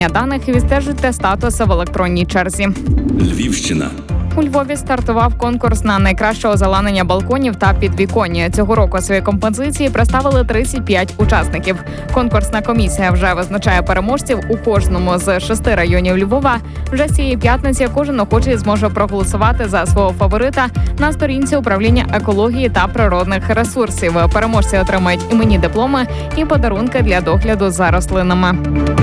даних і відстежуйте статус в електронній черзі. Львівщина. У Львові стартував конкурс на найкраще озеленення балконів та підвіконня. Цього року свої композиції представили 35 учасників. Конкурсна комісія вже визначає переможців у кожному з 6 районів Львова. Вже з цієї п'ятниці кожен охочий зможе проголосувати за свого фаворита на сторінці управління екології та природних ресурсів. Переможці отримають іменні дипломи і подарунки для догляду за рослинами.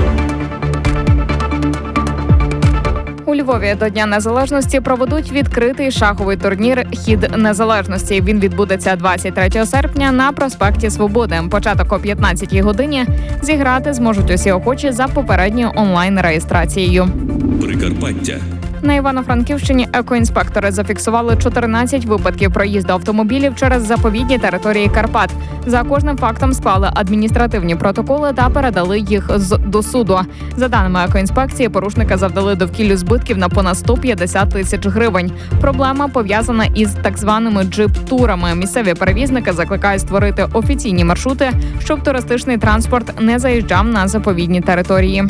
У Львові до Дня Незалежності проведуть відкритий шаховий турнір «Хід Незалежності». Він відбудеться 23 серпня на проспекті Свободи. Початок о 15-й годині. Зіграти зможуть усі охочі за попередньою онлайн-реєстрацією. Прикарпаття. На Івано-Франківщині екоінспектори зафіксували 14 випадків проїзду автомобілів через заповідні території Карпат. За кожним фактом склали адміністративні протоколи та передали їх до суду. За даними екоінспекції, порушники завдали довкіллю збитків на понад 150 тисяч гривень. Проблема пов'язана із так званими джип-турами. Місцеві перевізники закликають створити офіційні маршрути, щоб туристичний транспорт не заїжджав на заповідні території.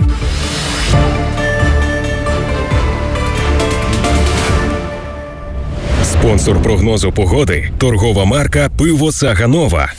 Спонсор прогнозу погоди – торгова марка «Пиво Саганова».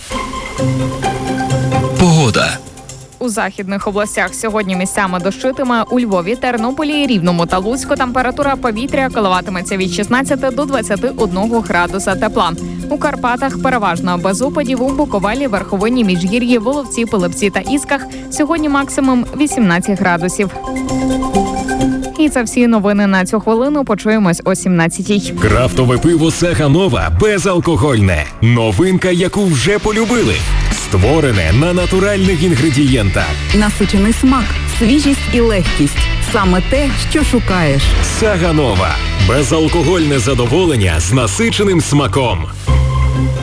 Погода. У західних областях сьогодні місцями дощитиме. У Львові, Тернополі, Рівному та Луцьку температура повітря коливатиметься від 16 до 21 градуса тепла. У Карпатах переважно без опадів, у Буковелі, Верховині, Міжгір'ї, Воловці, Пилипці та Ісках сьогодні максимум 18 градусів. І це всі новини на цю хвилину. Почуємось о 17-й. Крафтове пиво Саганова безалкогольне. Новинка, яку вже полюбили. Створене на натуральних інгредієнтах. Насичений смак, свіжість і легкість. Саме те, що шукаєш. Саганова. Безалкогольне задоволення з насиченим смаком.